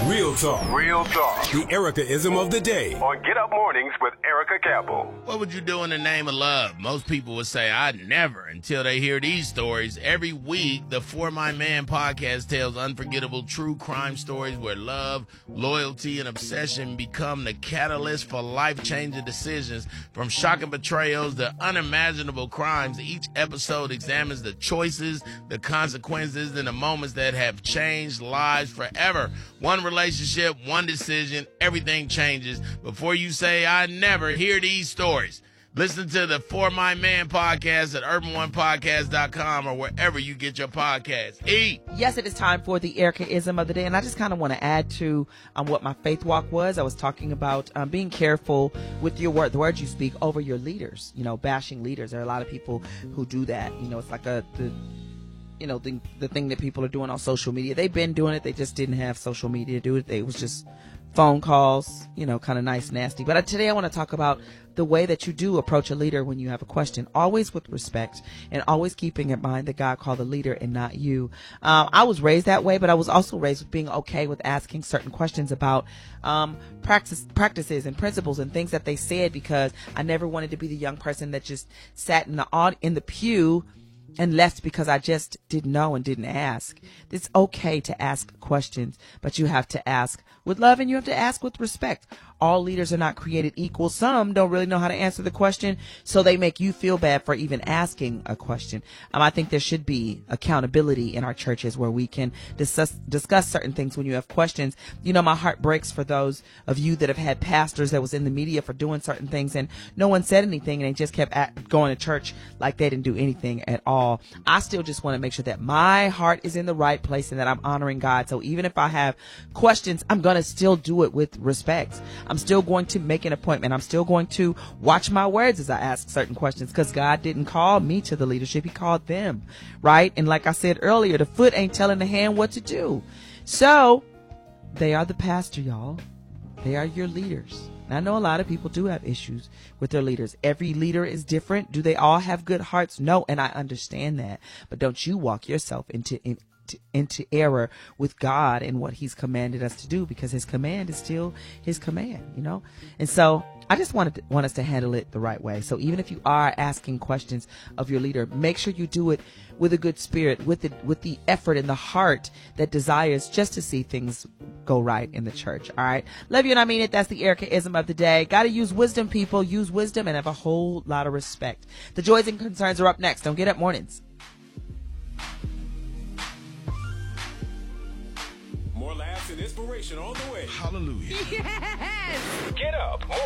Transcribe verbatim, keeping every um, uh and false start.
Real talk. Real talk. The Erica-ism of the day. On Get Up Mornings with Erica Campbell. What would you do in the name of love? Most people would say, I'd never, until they hear these stories. Every week, the For My Man podcast tells unforgettable true crime stories where love, loyalty, and obsession become the catalyst for life-changing decisions. From shocking betrayals to unimaginable crimes, each episode examines the choices, the consequences, and the moments that have changed lives forever. One relationship, one decision, everything changes. Before you say, I never, hear these stories. Listen to the For My Man podcast at urban one podcast dot com or wherever you get your podcasts. E! Yes, it is time for the Erica-ism of the day, and I just kind of want to add to um, what my faith walk was. I was talking about um, being careful with your word, the words you speak over your leaders, you know, bashing leaders. There are a lot of people who do that. You know, it's like a... the you know, the, the thing that people are doing on social media. They've been doing it. They just didn't have social media to do it. It was just phone calls, you know, kind of nice, nasty. But today I want to talk about the way that you do approach a leader when you have a question, always with respect and always keeping in mind that God called the leader and not you. Um, I was raised that way, but I was also raised with being okay with asking certain questions about um, practice, practices and principles and things that they said, because I never wanted to be the young person that just sat in the aud- in the pew and left because I just didn't know and didn't ask. It's okay to ask questions, but you have to ask with love and you have to ask with respect. All leaders are not created equal. Some don't really know how to answer the question, so they make you feel bad for even asking a question. Um, I think there should be accountability in our churches where we can discuss, discuss certain things when you have questions. You know, my heart breaks for those of you that have had pastors that was in the media for doing certain things and no one said anything and they just kept at, going to church like they didn't do anything at all. I still just want to make sure that my heart is in the right place and that I'm honoring God. So even if I have questions, I'm going to still do it with respect. I'm still going to make an appointment. I'm still going to watch my words as I ask certain questions, because God didn't call me to the leadership. He called them, right? And like I said earlier, the foot ain't telling the hand what to do. So they are the pastor, y'all. They are your leaders. And I know a lot of people do have issues with their leaders. Every leader is different. Do they all have good hearts? No. And I understand that. But don't you walk yourself into in, into error with God and what he's commanded us to do, because his command is still his command, you know? And so I just wanted to, want us to handle it the right way. So even if you are asking questions of your leader, make sure you do it with a good spirit, with the, with the effort and the heart that desires just to see things go right in the church. All right. Love you and I mean it. That's the Erica-ism of the day. Got to use wisdom, people. Use wisdom and have a whole lot of respect. The joys and concerns are up next. Don't get up mornings. More laughs and inspiration on the way. Hallelujah. Get up.